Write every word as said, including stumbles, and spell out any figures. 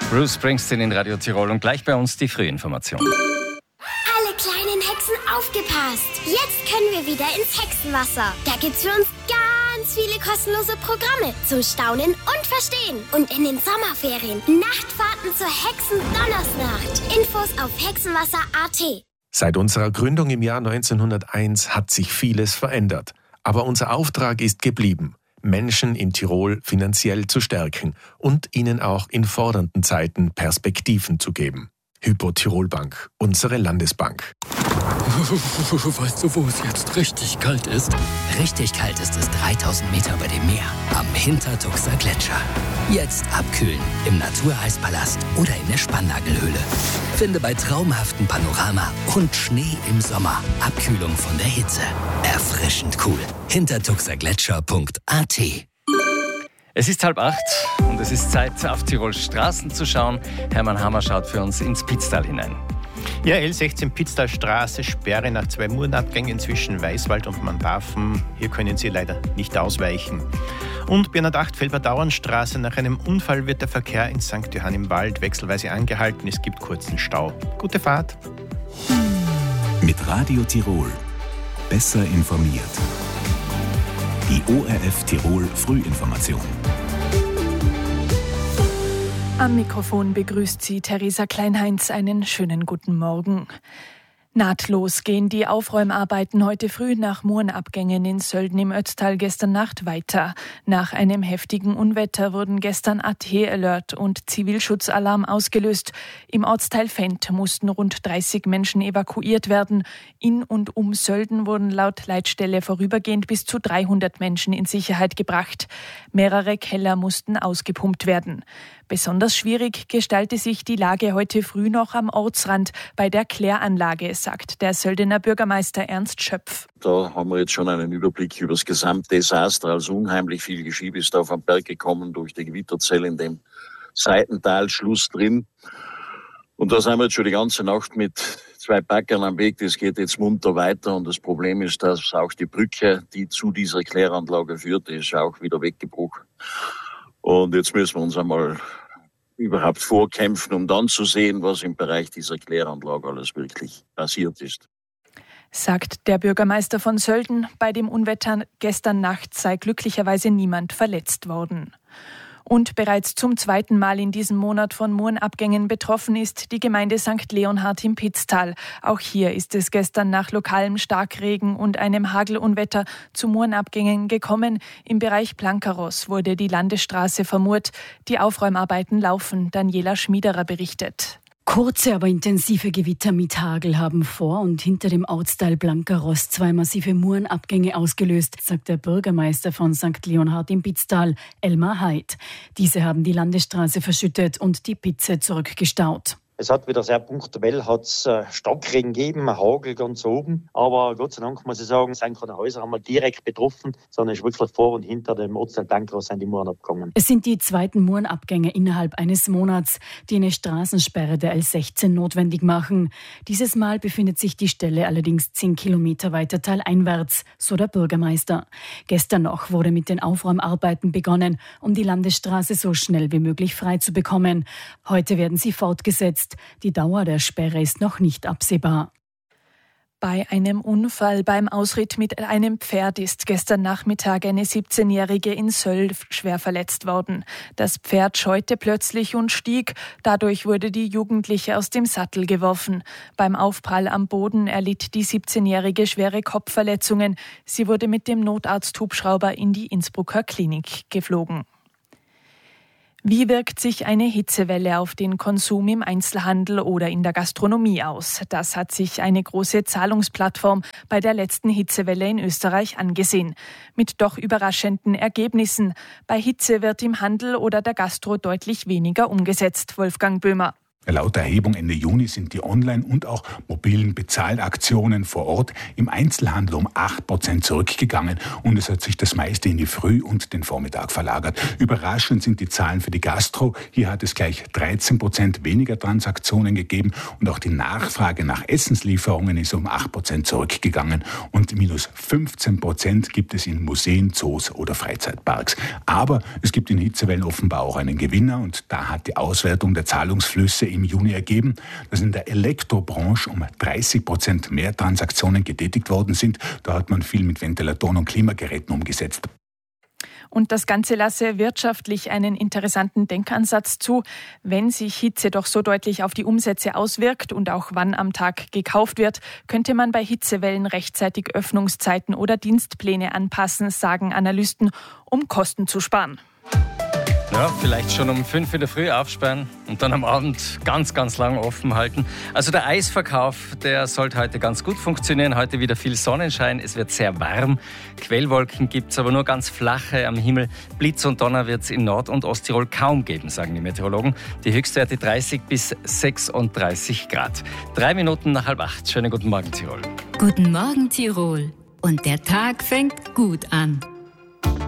Bruce Springsteen in Radio Tirol und gleich bei uns die Frühinformation. Alle kleinen Hexen aufgepasst! Jetzt können wir wieder ins Hexenwasser. Da gibt's für uns ganz viele kostenlose Programme zum Staunen und Verstehen. Und in den Sommerferien Nachtfahrten zur Hexendonnersnacht. Infos auf hexenwasser punkt at. Seit unserer Gründung im Jahr neunzehnhunderteins hat sich vieles verändert. Aber unser Auftrag ist geblieben: Menschen in Tirol finanziell zu stärken und ihnen auch in fordernden Zeiten Perspektiven zu geben. Hypo Tirol Bank, unsere Landesbank. Weißt du, wo es jetzt richtig kalt ist? Richtig kalt ist es dreitausend Meter über dem Meer, am Hintertuxer Gletscher. Jetzt abkühlen im Natureeispalast oder in der Spannagelhöhle. Finde bei traumhaftem Panorama und Schnee im Sommer Abkühlung von der Hitze. Erfrischend cool. hintertuxergletscher punkt at. Es ist halb acht und es ist Zeit, auf Tirols Straßen zu schauen. Hermann Hammer schaut für uns ins Pitztal hinein. Ja, L sechzehn Pitztalstraße, Sperre nach zwei Murenabgängen zwischen Weißwald und Mantafen. Hier können Sie leider nicht ausweichen. Und Bernhard acht Felber-Dauernstraße, nach einem Unfall wird der Verkehr in Sankt Johann im Wald wechselweise angehalten. Es gibt kurzen Stau. Gute Fahrt. Mit Radio Tirol. Besser informiert. Die O R F Tirol Frühinformation. Am Mikrofon begrüßt sie Theresa Kleinheinz. Einen schönen guten Morgen. Nahtlos gehen die Aufräumarbeiten heute früh nach Murenabgängen in Sölden im Ötztal gestern Nacht weiter. Nach einem heftigen Unwetter wurden gestern A T-Alert und Zivilschutzalarm ausgelöst. Im Ortsteil Fendt mussten rund dreißig Menschen evakuiert werden. In und um Sölden wurden laut Leitstelle vorübergehend bis zu dreihundert Menschen in Sicherheit gebracht. Mehrere Keller mussten ausgepumpt werden. Besonders schwierig gestaltet sich die Lage heute früh noch am Ortsrand bei der Kläranlage, sagt der Söldener Bürgermeister Ernst Schöpf. Da haben wir jetzt schon einen Überblick über das gesamte Desaster. Also unheimlich viel Geschiebe ist auf den Berg gekommen durch die Gewitterzelle in dem Seitentalschluss drin. Und da sind wir jetzt schon die ganze Nacht mit zwei Backern am Weg. Das geht jetzt munter weiter. Und das Problem ist, dass auch die Brücke, die zu dieser Kläranlage führt, ist auch wieder weggebrochen. Und jetzt müssen wir uns einmal überhaupt vorkämpfen, um dann zu sehen, was im Bereich dieser Kläranlage alles wirklich passiert ist. Sagt der Bürgermeister von Sölden. Bei dem Unwetter gestern Nacht sei glücklicherweise niemand verletzt worden. Und bereits zum zweiten Mal in diesem Monat von Murenabgängen betroffen ist die Gemeinde Sankt Leonhard im Pitztal. Auch hier ist es gestern nach lokalem Starkregen und einem Hagelunwetter zu Murenabgängen gekommen. Im Bereich Plankaros wurde die Landesstraße vermurt. Die Aufräumarbeiten laufen. Daniela Schmiederer berichtet. Kurze, aber intensive Gewitter mit Hagel haben vor und hinter dem Ortsteil Plankaros zwei massive Murenabgänge ausgelöst, sagt der Bürgermeister von Sankt Leonhard im Pitztal, Elmar Heid. Diese haben die Landesstraße verschüttet und die Pitze zurückgestaut. Es hat wieder sehr punktuell hat's äh, Starkregen gegeben, Hagel ganz oben. Aber Gott sei Dank muss ich sagen, sind keine Häuser haben wir direkt betroffen, sondern ist wirklich vor und hinter dem Ortsteil Plankaros sind die Muren abgegangen. Es sind die zweiten Murenabgänge innerhalb eines Monats, die eine Straßensperre der L sechzehn notwendig machen. Dieses Mal befindet sich die Stelle allerdings zehn Kilometer weiter taleinwärts, so der Bürgermeister. Gestern noch wurde mit den Aufräumarbeiten begonnen, um die Landesstraße so schnell wie möglich frei zu bekommen. Heute werden sie fortgesetzt. Die Dauer der Sperre ist noch nicht absehbar. Bei einem Unfall beim Ausritt mit einem Pferd ist gestern Nachmittag eine siebzehnjährige in Söll schwer verletzt worden. Das Pferd scheute plötzlich und stieg. Dadurch wurde die Jugendliche aus dem Sattel geworfen. Beim Aufprall am Boden erlitt die siebzehnjährige schwere Kopfverletzungen. Sie wurde mit dem Notarzthubschrauber in die Innsbrucker Klinik geflogen. Wie wirkt sich eine Hitzewelle auf den Konsum im Einzelhandel oder in der Gastronomie aus? Das hat sich eine große Zahlungsplattform bei der letzten Hitzewelle in Österreich angesehen. Mit doch überraschenden Ergebnissen. Bei Hitze wird im Handel oder der Gastro deutlich weniger umgesetzt, Wolfgang Böhmer. Laut der Erhebung Ende Juni sind die Online- und auch mobilen Bezahlaktionen vor Ort im Einzelhandel um acht Prozent zurückgegangen und es hat sich das meiste in die Früh- und den Vormittag verlagert. Überraschend sind die Zahlen für die Gastro. Hier hat es gleich dreizehn Prozent weniger Transaktionen gegeben und auch die Nachfrage nach Essenslieferungen ist um acht Prozent zurückgegangen und minus fünfzehn Prozent gibt es in Museen, Zoos oder Freizeitparks. Aber es gibt in Hitzewellen offenbar auch einen Gewinner und da hat die Auswertung der Zahlungsflüsse im Juni ergeben, dass in der Elektrobranche um dreißig Prozent mehr Transaktionen getätigt worden sind. Da hat man viel mit Ventilatoren und Klimageräten umgesetzt. Und das Ganze lasse wirtschaftlich einen interessanten Denkansatz zu. Wenn sich Hitze doch so deutlich auf die Umsätze auswirkt und auch wann am Tag gekauft wird, könnte man bei Hitzewellen rechtzeitig Öffnungszeiten oder Dienstpläne anpassen, sagen Analysten, um Kosten zu sparen. Ja, vielleicht schon um fünf in der Früh aufsperren und dann am Abend ganz, ganz lang offen halten. Also der Eisverkauf, der sollte heute ganz gut funktionieren. Heute wieder viel Sonnenschein, es wird sehr warm. Quellwolken gibt es aber nur ganz flache am Himmel. Blitz und Donner wird es in Nord- und Osttirol kaum geben, sagen die Meteorologen. Die Höchstwerte dreißig bis sechsunddreißig Grad. Drei Minuten nach halb acht. Schönen guten Morgen, Tirol. Guten Morgen, Tirol. Und der Tag fängt gut an.